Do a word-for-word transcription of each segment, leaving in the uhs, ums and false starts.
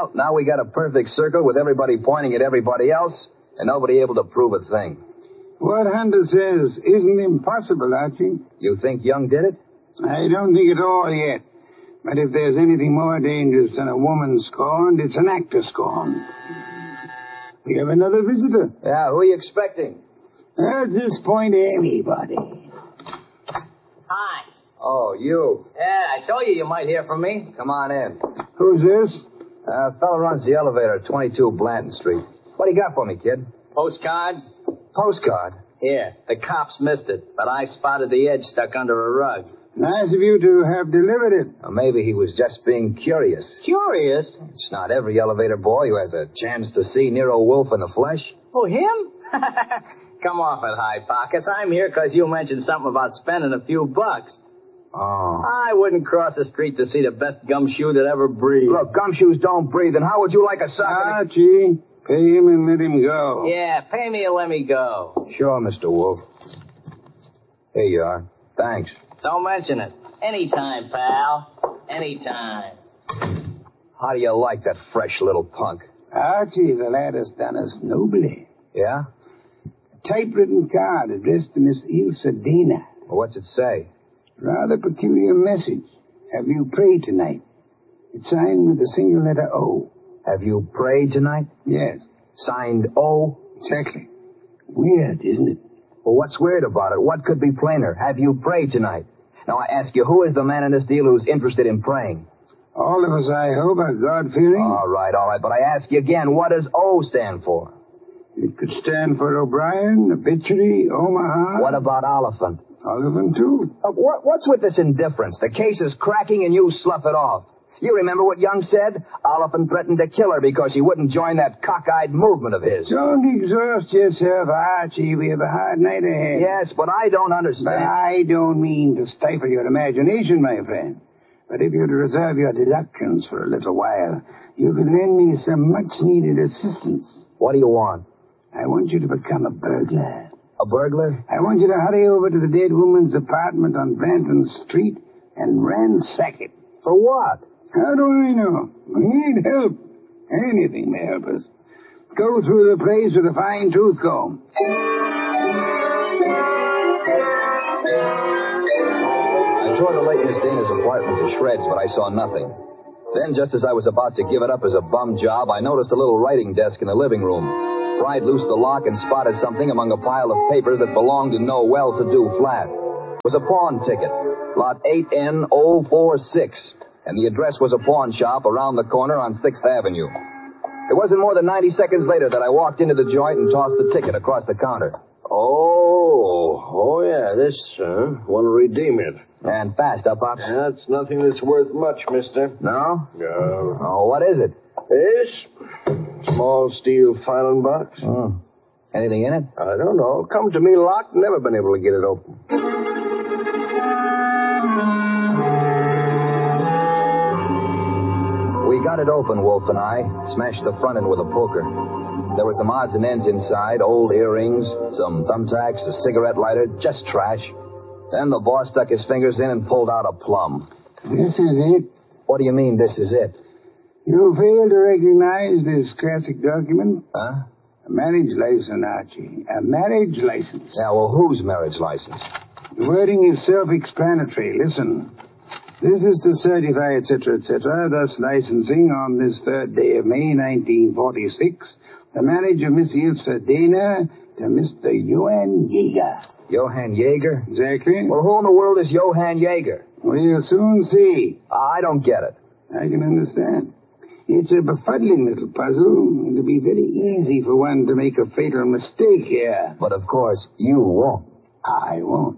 Well, now we got a perfect circle with everybody pointing at everybody else and nobody able to prove a thing. What Hunter says isn't impossible, Archie. You think Young did it? I don't think at all yet. But if there's anything more dangerous than a woman scorned, it's an actor scorned. We have another visitor. Yeah, who are you expecting? At this point, anybody. Hi. Oh, you. Yeah, I told you you might hear from me. Come on in. Who's this? Uh, fella runs the elevator at twenty-two Blanton Street. What do you got for me, kid? Postcard? Postcard? Here. The cops missed it, but I spotted the edge stuck under a rug. Nice of you to have delivered it. Or maybe he was just being curious. Curious? It's not every elevator boy who has a chance to see Nero Wolfe in the flesh. Oh, him? Come off it, High Pockets. I'm here because you mentioned something about spending a few bucks. Oh. I wouldn't cross the street to see the best gumshoe that ever breathed. Look, gumshoes don't breathe, and how would you like a sock? Archie, pay him and let him go. Yeah, pay me and let me go. Sure, Mister Wolfe. Here you are. Thanks. Don't mention it. Anytime, pal. Anytime. How do you like that fresh little punk? Archie, the lad has done us nobly. Yeah? A typewritten card addressed to Miss Ilse Dana. Well, what's it say? Rather peculiar message. Have you prayed tonight? It's signed with a single letter O. Have you prayed tonight? Yes. Signed O? Exactly. Weird, isn't it? Well, what's weird about it? What could be plainer? Have you prayed tonight? Now, I ask you, who is the man in this deal who's interested in praying? All of us, I hope, are God-fearing. All right, all right. But I ask you again, what does O stand for? It could stand for O'Brien, Obituary, Omaha. What about Oliphant? Oliphant, too. Uh, what, what's with this indifference? The case is cracking and you slough it off. You remember what Young said? Oliphant threatened to kill her because she wouldn't join that cockeyed movement of his. Don't exhaust yourself, Archie. We have a hard night ahead. Yes, but I don't understand. But I don't mean to stifle your imagination, my friend. But if you'd reserve your deductions for a little while, you could lend me some much-needed assistance. What do you want? I want you to become a burglar. A burglar? I want you to hurry over to the dead woman's apartment on Blanton Street and ransack it. For what? How do I know? We need help. Anything may help us. Go through the place with a fine-tooth comb. I tore the late Miss Dana's apartment to shreds, but I saw nothing. Then, just as I was about to give it up as a bum job, I noticed a little writing desk in the living room. Pried loose the lock and spotted something among a pile of papers that belonged to no well-to-do flat. It was a pawn ticket, lot eight N zero four six, and the address was a pawn shop around the corner on sixth Avenue. It wasn't more than ninety seconds later that I walked into the joint and tossed the ticket across the counter. Oh, oh yeah, this, uh, want to redeem it. And fast, up, Pops? That's nothing that's worth much, mister. No? No. Oh, what is it? This? Small steel filing box. Oh. Anything in it? I don't know. Come to me locked, never been able to get it open. We got it open, Wolf and I. Smashed the front end with a poker. There were some odds and ends inside, old earrings, some thumbtacks, a cigarette lighter, just trash. Then the boss stuck his fingers in and pulled out a plum. This is it. What do you mean, this is it? You fail to recognize this classic document? Huh? A marriage license, Archie. A marriage license. Yeah, well, whose marriage license? The wording is self-explanatory. Listen. This is to certify, et cetera, et cetera, thus licensing on this third day of May, nineteen forty-six, the marriage of Miss Ilse Dana to Mister Johann Jaeger. Johann Jaeger? Exactly. Well, who in the world is Johann Jaeger? We'll soon see. I don't get it. I can understand. It's a befuddling little puzzle. It'll be very easy for one to make a fatal mistake here. But, of course, you won't. I won't.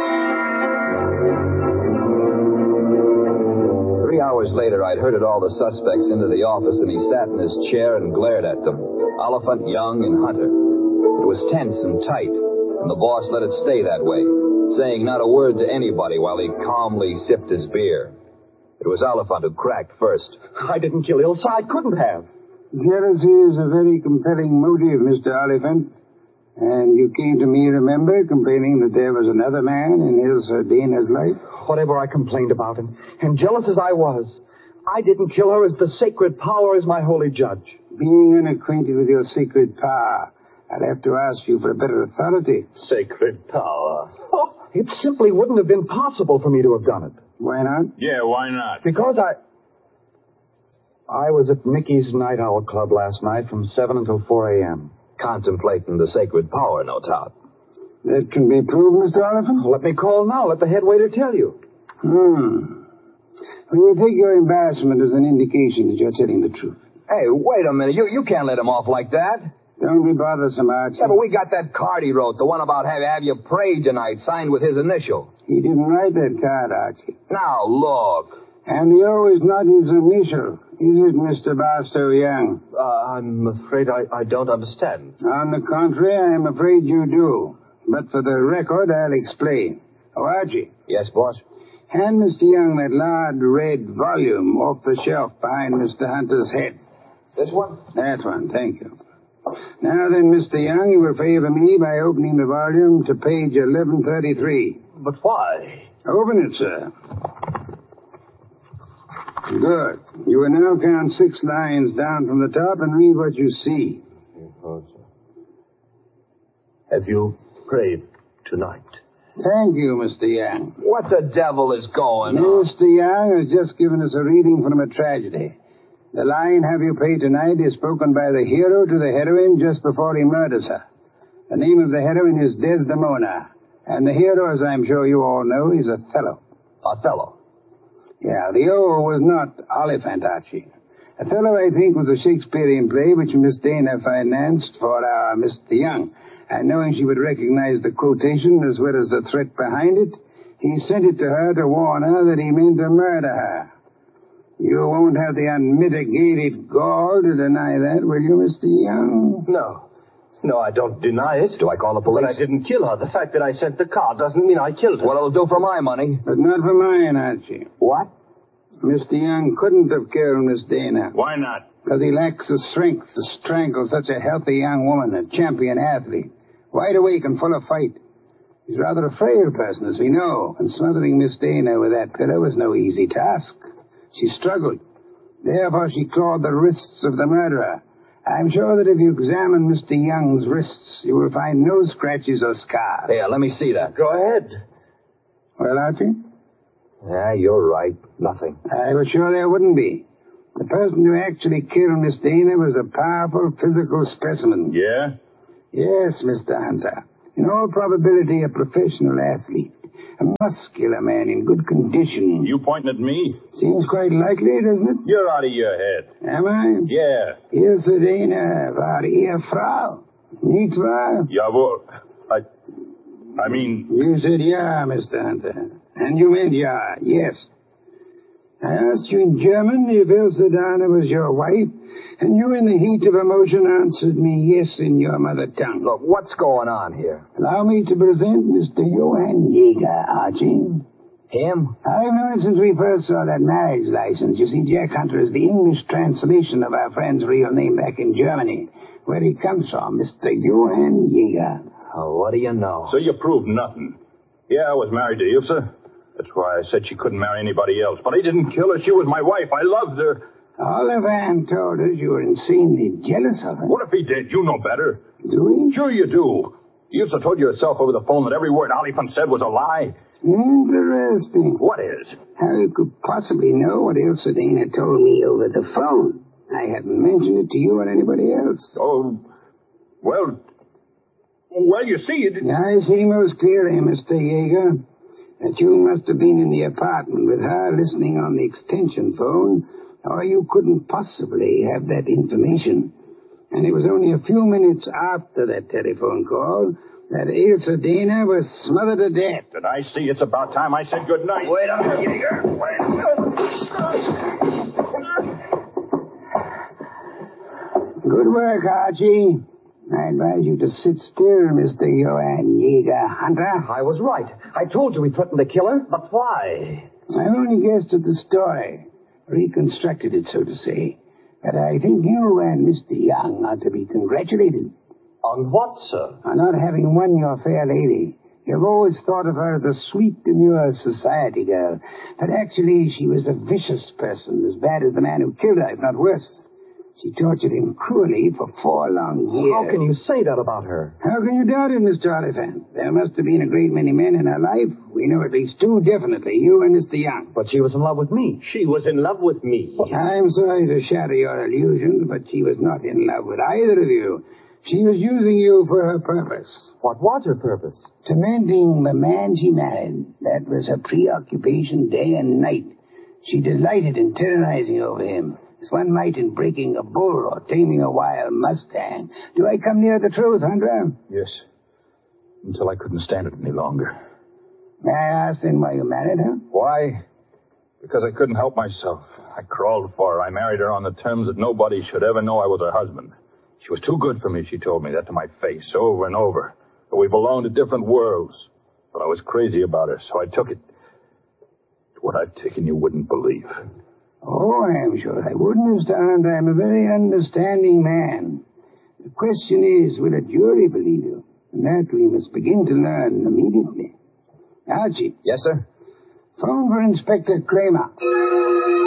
Three hours later, I'd herded all the suspects into the office, and he sat in his chair and glared at them. Oliphant, Young, and Hunter. It was tense and tight, and the boss let it stay that way, saying not a word to anybody while he calmly sipped his beer. It was Oliphant who cracked first. I didn't kill Ilse. I couldn't have. Jealousy is a very compelling motive, Mister Oliphant. And you came to me, remember, complaining that there was another man in Ilse Dana's life? Whatever I complained about him, and jealous as I was, I didn't kill her as the sacred power is my holy judge. Being unacquainted with your sacred power, I'll have to ask you for a better authority. Sacred power. Oh, it simply wouldn't have been possible for me to have done it. Why not? Yeah, why not? Because I... I was at Mickey's Night Owl Club last night from seven until four a.m. Contemplating the sacred power, no doubt. That can be proved, Mister Oliphant? Let me call now. Let the head waiter tell you. Hmm. Well, we'll take your embarrassment as an indication that you're telling the truth. Hey, wait a minute. You you can't let him off like that. Don't be bothersome, Archie. Yeah, but we got that card he wrote, the one about have, have you prayed tonight, signed with his initial. He didn't write that card, Archie. Now, look. And the O is not his initial, is it, Mister Barstow Young? Uh, I'm afraid I, I don't understand. On the contrary, I am afraid you do. But for the record, I'll explain. Oh, Archie. Yes, boss? Hand Mister Young that large red volume off the shelf behind Mister Hunter's head. This one? That one, thank you. Now then, Mister Young, you will favor me by opening the volume to page eleven thirty-three. But why? Open it, sir. Good. You will now count six lines down from the top and read what you see. Have you prayed tonight? Thank you, Mister Young. What the devil is going on? Mister Young has just given us a reading from a tragedy. The line, have you prayed tonight, is spoken by the hero to the heroine just before he murders her. The name of the heroine is Desdemona. And the hero, as I'm sure you all know, is Othello. Othello. Yeah, the O was not Oliphant, Archie. Othello, I think, was a Shakespearean play which Miss Dana financed for our Mister Young. And knowing she would recognize the quotation as well as the threat behind it, he sent it to her to warn her that he meant to murder her. You won't have the unmitigated gall to deny that, will you, Mister Young? No. No, I don't deny it. Do I call the police? But I didn't kill her. The fact that I sent the card doesn't mean I killed her. What it'll do for my money. But not for mine, Archie. What? Mister Young couldn't have killed Miss Dana. Why not? Because he lacks the strength to strangle such a healthy young woman, a champion athlete. Wide awake and full of fight. He's rather a frail person, as we know, and smothering Miss Dana with that pillow was no easy task. She struggled. Therefore, she clawed the wrists of the murderer. I'm sure that if you examine Mister Young's wrists, you will find no scratches or scars. Here, let me see that. Go ahead. Well, Archie? Yeah, you're right. Nothing. I was sure there wouldn't be. The person who actually killed Miss Dana was a powerful physical specimen. Yeah? Yes, Mister Hunter. In all probability, a professional athlete. A muscular man in good condition. You pointing at me? Seems quite likely, doesn't it? You're out of your head. Am I? Yeah. Hier ist eine war Ehefrau. Nicht wahr? Jawohl. I... I mean... You said yeah, Mister Hunter. And you meant yeah, yes. I asked you in German if Ilse Dana was your wife, and you in the heat of emotion answered me yes in your mother tongue. Look, what's going on here? Allow me to present Mister Johann Jäger, Archie. Him? I've known it since we first saw that marriage license. You see, Jack Hunter is the English translation of our friend's real name back in Germany, where he comes from, Mister Johann Jäger. Oh, what do you know? So you proved nothing. Yeah, I was married to Ilse. That's why I said she couldn't marry anybody else. But I didn't kill her. She was my wife. I loved her. Oliphant told us you were insanely jealous of her. What if he did? You know better. Do we? Sure you do. You also told yourself over the phone that every word Oliphant said was a lie. Interesting. What is? How you could possibly know what Ilse Dana told me over the phone. I hadn't mentioned it to you or anybody else. Oh, well... Well, you see, it... I see most clearly, Mister Jäger, that you must have been in the apartment with her listening on the extension phone, or you couldn't possibly have that information. And it was only a few minutes after that telephone call that Ilse Dana was smothered to death. Did I see? It's about time I said good night. Wait a minute, Jäger. Wait. Good work, Archie. I advise you to sit still, Mister Johann Jäger Hunter. I was right. I told you he threatened to kill her. But why? I only guessed at the story, reconstructed it, so to say. But I think you and Mister Young are to be congratulated. On what, sir? On not having won your fair lady. You've always thought of her as a sweet, demure society girl. But actually, she was a vicious person, as bad as the man who killed her, if not worse. She tortured him cruelly for four long years. How can you say that about her? How can you doubt it, Mister Oliphant? There must have been a great many men in her life. We know at least two definitely, you and Mister Young. But she was in love with me. She was in love with me. I'm sorry to shatter your illusions, but she was not in love with either of you. She was using you for her purpose. What was her purpose? Tormenting the man she married. That was her preoccupation day and night. She delighted in tyrannizing over him, as one might in breaking a bull or taming a wild mustang. Do I come near the truth, Hunter? Yes. Until I couldn't stand it any longer. May I ask then why you married her? Why? Because I couldn't help myself. I crawled for her. I married her on the terms that nobody should ever know I was her husband. She was too good for me, she told me that to my face over and over. But we belonged to different worlds. But I was crazy about her, so I took it. What I've taken you wouldn't believe. Oh, I'm sure I wouldn't, Mister Hunt. I'm a very understanding man. The question is, will a jury believe you? And that we must begin to learn immediately. Archie. Yes, sir? Phone for Inspector Kramer.